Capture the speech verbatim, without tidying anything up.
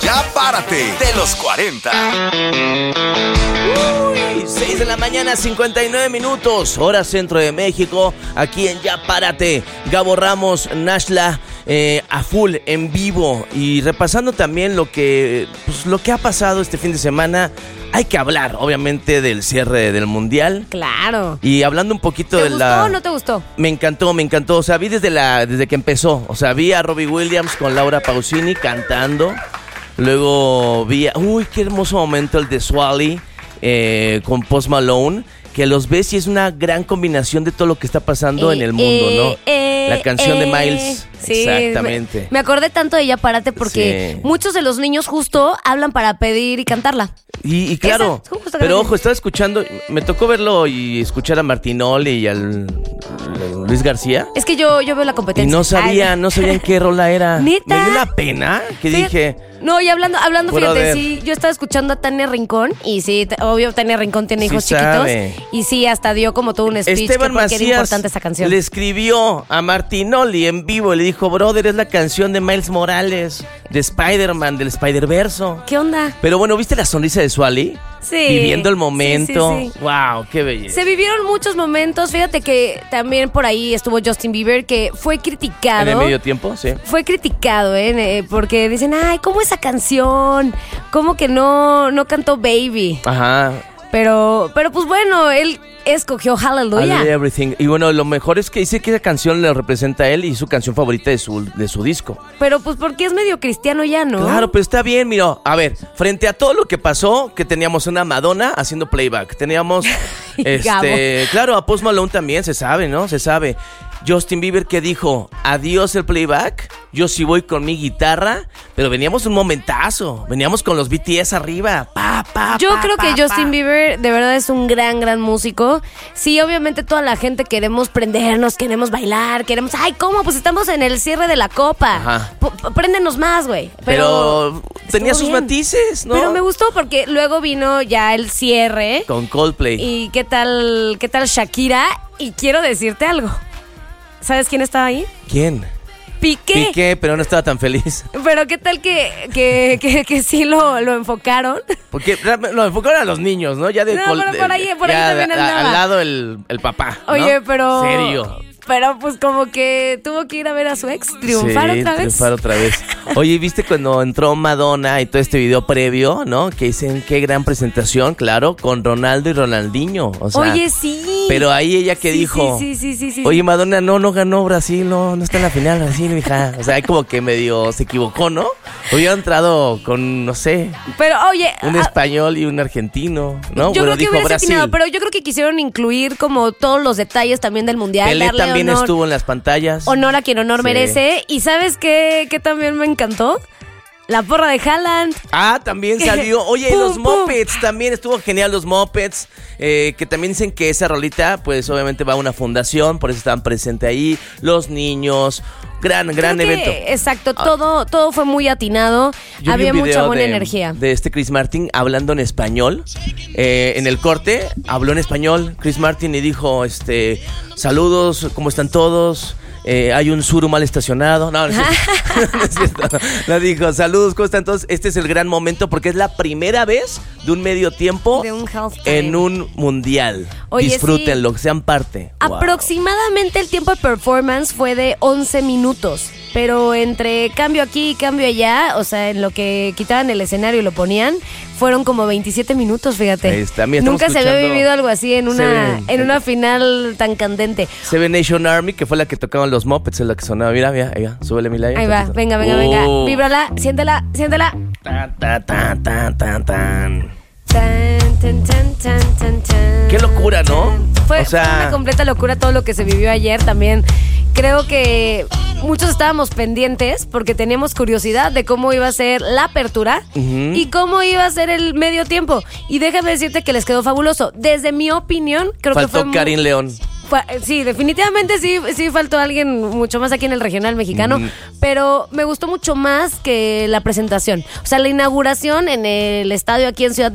Ya Párate, de los cuarenta. Uy, seis de la mañana, cincuenta y nueve minutos, hora centro de México, aquí en Ya Párate. Gabo Ramos, Nashla, eh, a full, en vivo, y repasando también lo que, pues, lo que ha pasado este fin de semana. Hay que hablar, obviamente, del cierre del Mundial. Claro. Y hablando un poquito ¿Te de gustó la... o no te gustó? Me encantó, me encantó. O sea, vi desde, la, desde que empezó. O sea, vi a Robbie Williams con Laura Pausini cantando. Luego vi... A... Uy, qué hermoso momento el de Swally eh, con Post Malone. Que los ves y es una gran combinación de todo lo que está pasando Eh, en el mundo, eh, ¿no? eh, La canción eh, de Miles. Sí, Exactamente. Me, me acordé tanto de Ya Párate porque Sí. muchos de los niños justo hablan para pedir y cantarla. Y, y claro, Esa, justo pero que- ojo, estaba escuchando, me tocó verlo y escuchar a Martinoli y al, al Luis García. Es que yo, yo veo la Y competencia. no sabía, Ay. no sabían qué rola era. ¿Neta? Me dio una pena que Fíjate- dije... No, y hablando, hablando fíjate, Brother. sí, yo estaba escuchando a Tania Rincón y sí, t- obvio Tania Rincón tiene Sí hijos sabe. chiquitos y sí, hasta dio como todo un speech Esteban que porque era Macías importante esa canción. le escribió a Martinoli en vivo y le dijo, brother, es la canción de Miles Morales, de Spider-Man, del Spider-Verso. ¿Qué onda? Pero bueno, ¿viste la sonrisa de Swally? Sí. Viviendo el momento. Sí, sí, sí. Wow, qué belleza. Se vivieron muchos momentos. Fíjate que también por ahí estuvo Justin Bieber, que fue criticado. En el medio tiempo, sí. Fue criticado, ¿eh? Porque dicen, ay, ¿cómo esa canción? ¿Cómo que no, no cantó Baby? Ajá. Pero, pero pues bueno, él escogió Hallelujah. Hallelujah, Everything. Y bueno, lo mejor es que dice que esa canción le representa a él y su canción favorita de su, de su disco. Pero pues porque es medio cristiano ya, ¿no? Claro, pero está bien, mira, a ver, frente a todo lo que pasó, que teníamos una Madonna haciendo playback, teníamos, Gabo. este, claro, a Post Malone también, se sabe, ¿no? Se sabe. Justin Bieber que dijo, adiós el playback, yo sí voy con mi guitarra, pero veníamos un momentazo, veníamos con los B T S arriba, pa, pa, Yo pa, creo pa, que Justin pa. Bieber de verdad es un gran, gran músico. Sí, obviamente toda la gente queremos prendernos, queremos bailar, queremos... Ay, ¿cómo? Pues estamos en el cierre de la copa. Ajá. P- p- préndenos más, güey. Pero, tenía estuvo sus bien. matices, ¿no? Pero me gustó porque luego vino ya el cierre. Con Coldplay. ¿Y qué tal, qué tal Shakira? Y quiero decirte algo. ¿Sabes quién estaba ahí? ¿Quién? Piqué. Piqué, pero no estaba tan feliz. Pero qué tal que, que, que, que sí lo, lo enfocaron. Porque realmente lo enfocaron a los niños, ¿no? Ya de No, col- pero por ahí- de- por ahí ya también a- a- andaba. al lado el, el papá, ¿no? Oye, pero... Serio. Pero pues como que tuvo que ir a ver a su ex triunfar Sí, otra vez. triunfar otra vez. Oye, ¿viste cuando entró Madonna y todo este video previo, ¿no? Que dicen qué gran presentación, claro, con Ronaldo y Ronaldinho. O sea, Oye, sí. pero ahí ella que Sí, dijo, Sí, sí, sí, sí. oye, Madonna, no, no ganó Brasil, no, no está en la final Brasil, hija. O sea, ahí como que medio se equivocó, ¿no? Hubiera entrado con, no sé, Pero oye, un a- español y un argentino, ¿no? yo Bueno, creo que dijo hubiera Brasil. atinado, pero yo creo que quisieron incluir como todos los detalles también del mundial. Pelé darle también honor, estuvo en las pantallas. honor a quien honor Sí. merece. Y ¿sabes qué, qué también me encantó? La porra de Haaland. Ah, también salió. Oye, Pum, los pum. Muppets también estuvo genial, los Muppets. Eh, que también dicen que esa rolita, pues obviamente va a una fundación, por eso estaban presentes ahí. Los niños. Gran, gran Creo que, evento. exacto, Ah. todo, todo fue muy atinado. Yo vi Había un mucha video buena de- energía. De este Chris Martin hablando en español. Eh, en el corte habló en español Chris Martin y dijo, este, saludos, ¿cómo están todos? Eh, hay un suru mal estacionado. No, no es cierto. No es cierto. No, dijo, saludos, ¿cómo están todos? Este es el gran momento porque es la primera vez de un medio tiempo De un halftime. en un mundial. Oye, Disfrútenlo, que sean parte. Wow. Aproximadamente el tiempo de performance fue de once minutos. Pero entre cambio aquí y cambio allá, o sea, en lo que quitaban el escenario y lo ponían, fueron como veintisiete minutos, fíjate. Ahí está, mira, estamos Nunca se había escuchando vivido algo así en una, Seven- en una final tan candente. Seven Nation Army, que fue la que tocaban los Muppets, es la que sonaba. Mira, mira, ahí va, súbele mi like. Ahí va, venga, venga, venga. Oh. Víbrala, siéntela, siéntela. Tan, tan, tan, tan, tan, tan. Tan, tan, tan, tan, tan, tan. Qué locura, ¿no? Fue, O sea- fue una completa locura todo lo que se vivió ayer también. Creo que muchos estábamos pendientes porque teníamos curiosidad de cómo iba a ser la apertura Ujú. y cómo iba a ser el medio tiempo. Y déjame decirte que les quedó fabuloso. Desde mi opinión, creo que fue... Faltó mu- Karin León. fue- Sí, definitivamente sí, sí faltó alguien mucho más aquí en el regional mexicano, Ujú. pero me gustó mucho más que la presentación. O sea, la inauguración en el estadio aquí en Ciudad